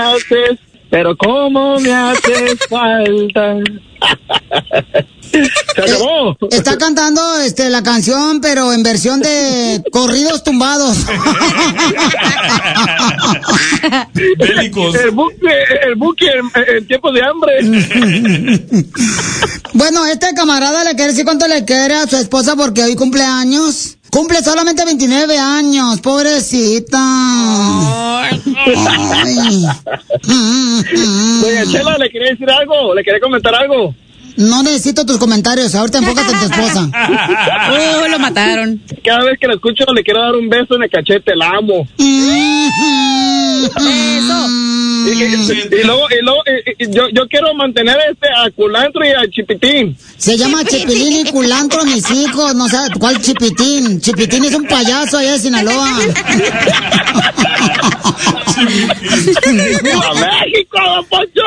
haces, pero cómo me haces falta. Se acabó. Está cantando la canción, pero en versión de corridos tumbados. Bélicos. El buque en tiempos de hambre. Bueno, este camarada le quiere decir cuánto le quiere a su esposa porque hoy cumple años. Cumple solamente 29 años, pobrecita. Ay. Doña Chela, ¿le quería decir algo? ¿Le quería comentar algo? No necesito tus comentarios, ahorita enfócate en tu esposa. Lo mataron. Cada vez que la escucho le quiero dar un beso en el cachete, la amo. Eso. Y luego yo quiero mantener a Culantro y a Chipitín. Se llama Chipilín y Culantro, mis hijos. No sé cuál Chipitín. Chipitín es un payaso allá de Sinaloa. ¡Viva México, don Poncho!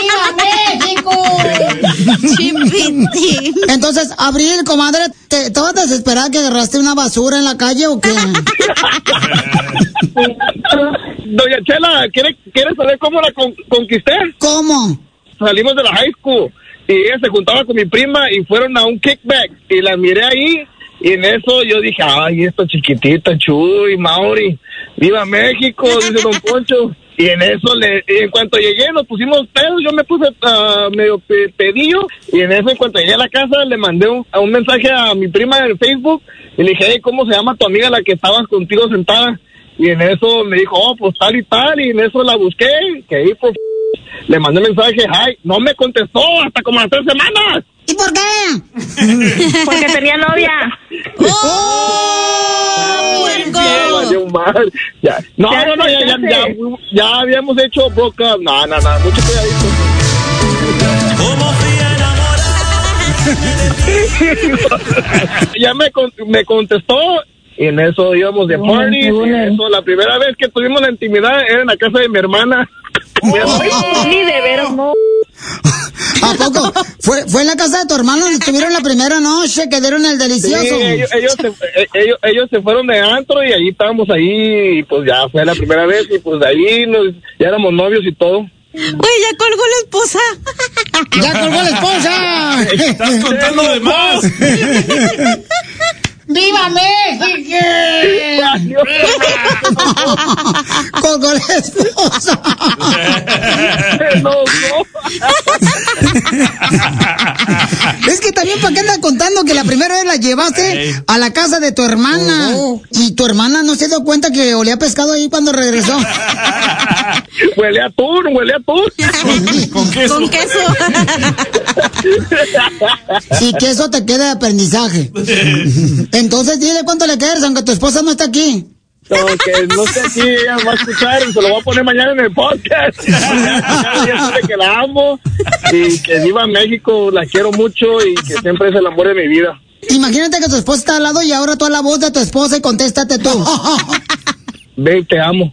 ¡Viva México! Chipitín. Entonces, Abril, comadre, ¿te vas a desesperar que agarraste una basura en la calle o qué? Doña Chela, ¿quieres saber cómo la conquisté? ¿Cómo? Salimos de la high school y ella se juntaba con mi prima y fueron a un kickback y la miré ahí y en eso yo dije, ay, esta chiquitita, Chuy, Mauri, viva México, dice don Poncho. Y en eso, en cuanto llegué, nos pusimos pedos, yo me puse medio pedillo, y en eso, en cuanto llegué a la casa, le mandé un mensaje a mi prima en Facebook, y le dije, hey, ¿cómo se llama tu amiga la que estabas contigo sentada? Y en eso me dijo, oh, pues tal, y en eso la busqué, que ahí por le mandé mensaje, ay, no me contestó hasta como las 3 semanas. ¿Y por qué? Porque tenía novia. Ya habíamos hecho broke up. No, mucho cuidadito. ¿Cómo fui enamorado? Ya me contestó y en eso íbamos de party. Y en eso, la primera vez que tuvimos la intimidad era en la casa de mi hermana. Ni de veras, no. ¿A poco? ¿Fue en la casa de tu hermano donde estuvieron la primera noche que dieron el delicioso? Sí, ellos se fueron de antro y ahí estábamos ahí y pues ya fue la primera vez y pues de ahí ya éramos novios y todo. Oye, ya colgó la esposa. ¡Ya colgó la esposa! ¡Estás contando de más! ¡Viva México! Colgó la esposa. Es que también, ¿para qué andas contando que la primera vez la llevaste a la casa de tu hermana? Y tu hermana no se dio cuenta que olía pescado ahí cuando regresó. Huele a atún. Con queso. Con queso. Y que eso te quede de aprendizaje. Entonces dile cuánto le quieres, aunque tu esposa no está aquí. No, que no sé si ella va a escuchar, se lo voy a poner mañana en el podcast. Ya sabe que la amo y que viva México, la quiero mucho y que siempre es el amor de mi vida. Imagínate que tu esposa está al lado y ahora tú a la voz de tu esposa y contéstate tú. Ve, te amo.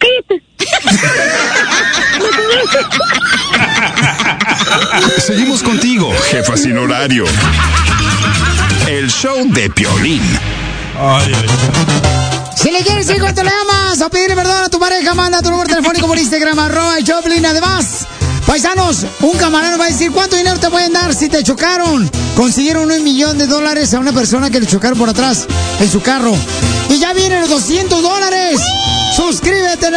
Seguimos contigo, jefa sin horario. El show de Piolín. Ay. Si le quieres decir cuánto le amas o pedirle perdón a tu pareja, manda tu número telefónico por Instagram, @Choplin. Además, paisanos, un camarero va a decir cuánto dinero te pueden dar si te chocaron. Consiguieron $1,000,000 a una persona que le chocaron por atrás en su carro. Y ya vienen los $200. Suscríbete.